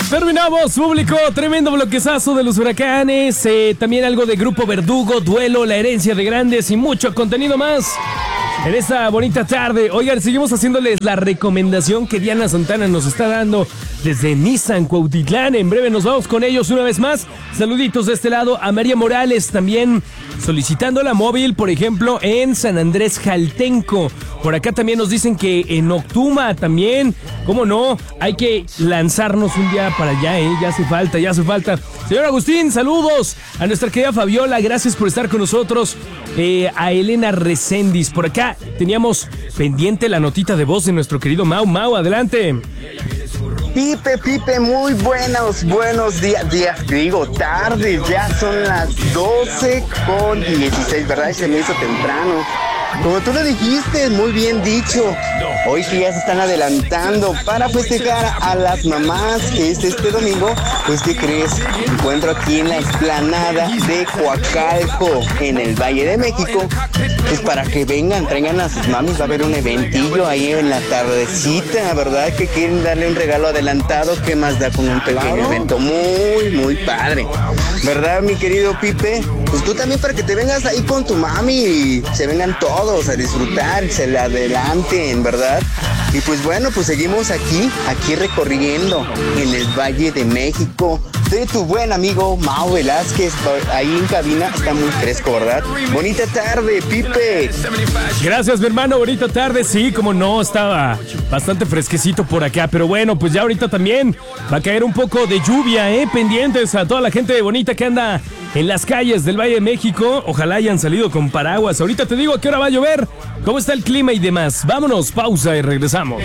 Terminamos, público. Tremendo bloquezazo de los Huracanes. También algo de Grupo Verdugo, Duelo, La Herencia de Grandes y mucho contenido más en esta bonita tarde. Oigan, seguimos haciéndoles la recomendación que Diana Santana nos está dando desde Nissan Cuautitlán. En breve nos vamos con ellos una vez más. Saluditos de este lado a María Morales, también solicitando la móvil, por ejemplo, en San Andrés Jaltenco. Por acá también nos dicen que en Octuma también, ¿cómo no? Hay que lanzarnos un día para allá, ya hace falta. Señor Agustín, saludos a nuestra querida Fabiola, gracias por estar con nosotros. A Elena Recendis, por acá teníamos pendiente la notita de voz de nuestro querido Mau. Mau, adelante. Pipe, muy buenos días, digo tarde, ya son las 12:16, ¿verdad? Se me hizo temprano. Como tú lo dijiste, muy bien dicho. Hoy sí ya se están adelantando para festejar a las mamás, que es este domingo. Pues, ¿qué crees? Me encuentro aquí en la explanada de Coacalco, en el Valle de México. Pues para que vengan, traigan a sus mamis, va a haber un eventillo ahí en la tardecita, ¿verdad? Que quieren darle un regalo adelantado, ¿qué más da con un pequeño evento? Muy padre, ¿verdad, mi querido Pipe? Pues tú también, para que te vengas ahí con tu mami y se vengan todos a disfrutar, se la adelanten, ¿verdad? Y pues bueno, pues seguimos aquí recorriendo en el Valle de México de tu buen amigo Mau Velázquez. Ahí en cabina está muy fresco, ¿verdad? Bonita tarde, Pipe. Gracias, mi hermano, bonita tarde. Sí, como no, estaba bastante fresquecito por acá, pero bueno, pues ya ahorita también va a caer un poco de lluvia, pendientes a toda la gente bonita que anda en las calles del Valle de México. Ojalá hayan salido con paraguas. Ahorita te digo a qué hora va a llover, cómo está el clima y demás. Vámonos, pausa y regresamos.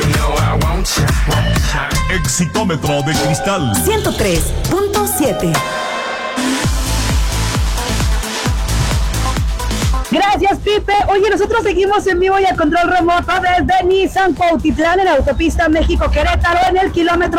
Exitómetro de cristal 103.7. Gracias, Pipe. Oye, nosotros seguimos en vivo y a control remoto desde Nissan Cuautitlán en la autopista México-Querétaro en el kilómetro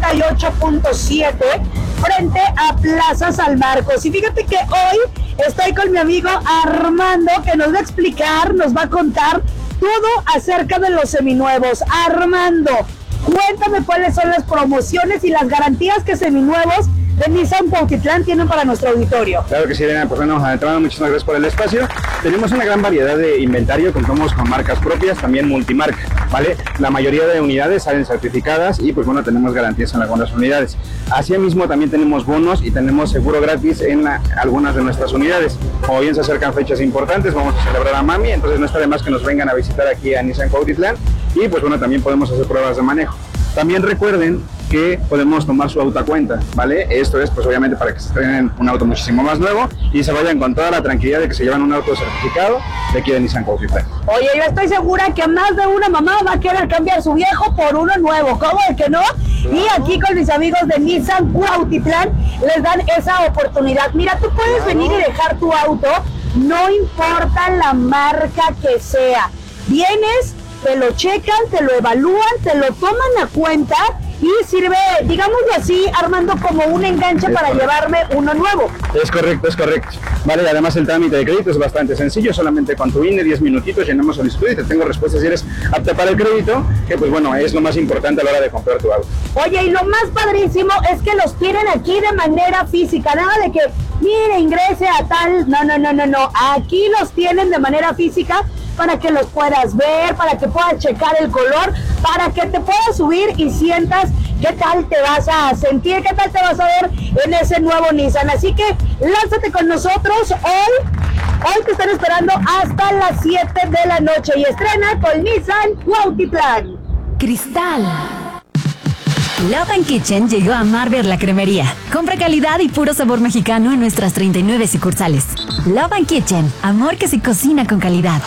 38.7 frente a Plaza San Marcos. Y fíjate que hoy estoy con mi amigo Armando, que nos va a explicar, nos va a contar todo acerca de los seminuevos. Armando, cuéntame cuáles son las promociones y las garantías que Seminuevos de Nissan Cuautitlán tienen para nuestro auditorio. Claro que sí, Elena, pues bueno, entrada, muchísimas gracias por el espacio. Tenemos una gran variedad de inventario, contamos con marcas propias, también multimarca, ¿vale? La mayoría de unidades salen certificadas y pues bueno, tenemos garantías en algunas unidades. Asimismo también tenemos bonos y tenemos seguro gratis en algunas de nuestras unidades. Como bien se acercan fechas importantes, vamos a celebrar a Mami, entonces no está de más que nos vengan a visitar aquí a Nissan Cuautitlán y pues bueno, también podemos hacer pruebas de manejo. También recuerden que podemos tomar su auto a cuenta, ¿vale? Esto es, pues obviamente, para que se estrenen un auto muchísimo más nuevo y se vayan con toda la tranquilidad de que se llevan un auto certificado de aquí de Nissan Cuautitlán. Oye, yo estoy segura que más de una mamá va a querer cambiar su viejo por uno nuevo, ¿cómo de que no? Y aquí con mis amigos de Nissan Cuautitlán les dan esa oportunidad. Mira, tú puedes venir y dejar tu auto, no importa la marca que sea. Vienes, te lo checan, te lo evalúan, te lo toman a cuenta y sirve, digámoslo así, Armando, como un enganche para llevarme uno nuevo. Es correcto. Vale, y además el trámite de crédito es bastante sencillo, solamente con tu INE, 10 minutitos, llenamos solicitud y te tengo respuesta si eres apta para el crédito, que pues bueno, es lo más importante a la hora de comprar tu auto. Oye, y lo más padrísimo es que los tienen aquí de manera física, nada de que, mire, ingrese a tal, no, aquí los tienen de manera física, para que los puedas ver, para que puedas checar el color, para que te puedas subir y sientas qué tal te vas a sentir, qué tal te vas a ver en ese nuevo Nissan. Así que lánzate con nosotros hoy te están esperando hasta las 7 de la noche y estrena con Nissan Cuautitlán. Cristal. Love and Kitchen llegó a Marber la cremería. Compra calidad y puro sabor mexicano en nuestras 39 sucursales. Love and Kitchen, amor que se cocina con calidad.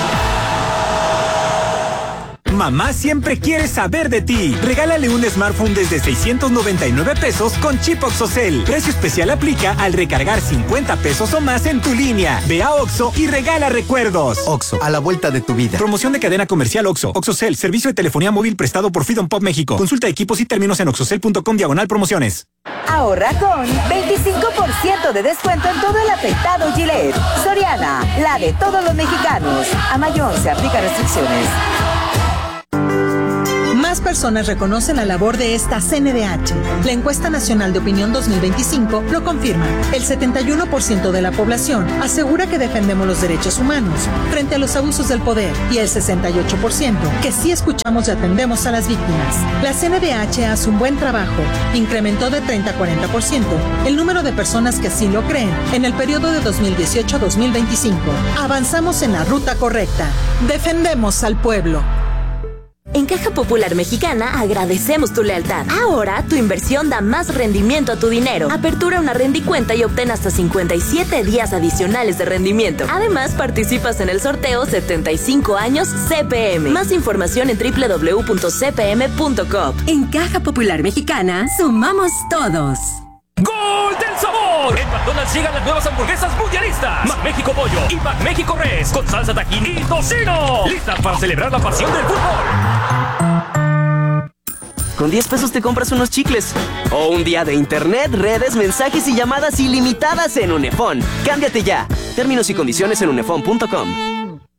Mamá siempre quiere saber de ti. Regálale un smartphone desde 699 pesos con chip OXXOCEL. Precio especial aplica al recargar 50 pesos o más en tu línea. Ve a OXXO y regala recuerdos. OXXO, a la vuelta de tu vida. Promoción de cadena comercial OXXO. OXXOCEL, servicio de telefonía móvil prestado por Freedom Pop México. Consulta equipos y términos en oxxocel.com/promociones. Ahorra con 25% de descuento en todo el afeitado Gillette. Soriana, la de todos los mexicanos. A mayor se aplica restricciones. Más personas reconocen la labor de esta CNDH. La encuesta nacional de opinión 2025 lo confirma. El 71% de la población asegura que defendemos los derechos humanos frente a los abusos del poder y el 68% que sí escuchamos y atendemos a las víctimas. La CNDH hace un buen trabajo. Incrementó de 30 a 40% el número de personas que así lo creen en el periodo de 2018 a 2025. Avanzamos en la ruta correcta. Defendemos al pueblo. En Caja Popular Mexicana agradecemos tu lealtad. Ahora tu inversión da más rendimiento a tu dinero. Apertura una rendicuenta y obtén hasta 57 días adicionales de rendimiento. Además, participas en el sorteo 75 años CPM. Más información en www.cpm.com. En Caja Popular Mexicana sumamos todos. ¡Gol del sabor! En McDonald's llegan las nuevas hamburguesas mundialistas. McMéxico Pollo y McMéxico Res con salsa tajín y tocino. Listas para celebrar la pasión del fútbol. Con 10 pesos te compras unos chicles. O un día de internet, redes, mensajes y llamadas ilimitadas en Unefón. Cámbiate ya. Términos y condiciones en unefón.com.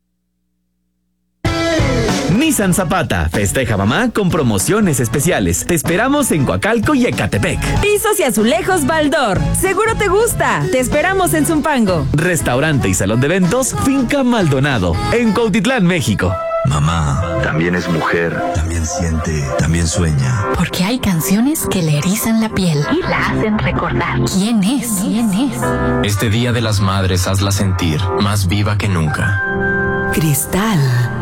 Nissan Zapata festeja mamá con promociones especiales. Te esperamos en Coacalco y Ecatepec. Pisos y azulejos Baldor. Seguro te gusta. Te esperamos en Zumpango. Restaurante y salón de eventos Finca Maldonado en Cuautitlán, México. Mamá también es mujer, también siente, también sueña. Porque hay canciones que le erizan la piel y la hacen recordar. ¿Quién es? ¿Quién es? Este Día de las Madres hazla sentir más viva que nunca. Cristal.